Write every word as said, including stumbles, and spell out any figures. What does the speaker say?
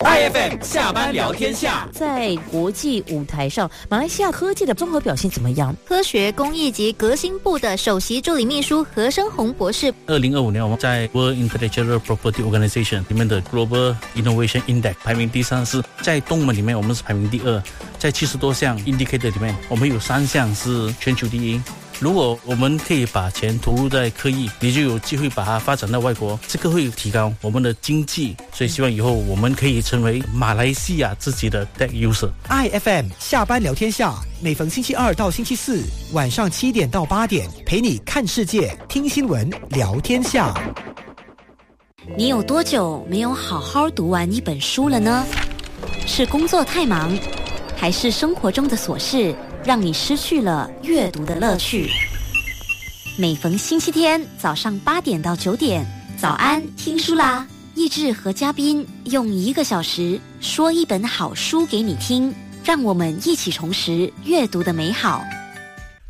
I F M 下班聊天下， 在国际舞台上，马来西亚科技的综合表现怎么样？ 科学工艺及革新部的首席助理秘书何生宏博士， 二零二五年我们在 World Intellectual Property Organization 里面的 Global Innovation Index 排名第三十，在东盟里面我们是排名第二，在七十多项 indicator 里面，我们有三项是全球第一。如果我们可以把钱投入在科技，你就有机会把它发展到外国，这个会提高我们的经济，所以希望以后我们可以成为马来西亚自己的 tech user。I F M 下班聊天下，每逢星期二到星期四晚上七点到八点，陪你看世界、听新闻、聊天下。 你有多久没有好好读完一本书了呢？是工作太忙，还是生活中的琐事让你失去了阅读的乐趣？每逢星期天早上八点到九点，早安听书啦！益智和嘉宾用一个小时说一本好书给你听，让我们一起重拾阅读的美好。